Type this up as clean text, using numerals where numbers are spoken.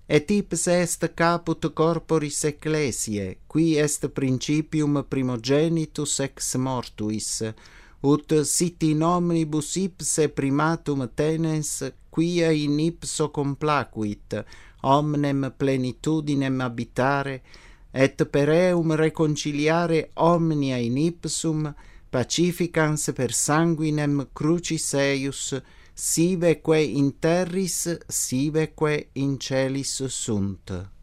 Et ipse est caput corporis ecclesiae, qui est principium primogenitus ex mortuis, ut sit in omnibus ipse primatum tenens, quia in ipso complacuit, omnem plenitudinem habitare, et per eum reconciliare omnia in ipsum, pacificans per sanguinem crucis eius, siveque in terris, siveque in celis sunt.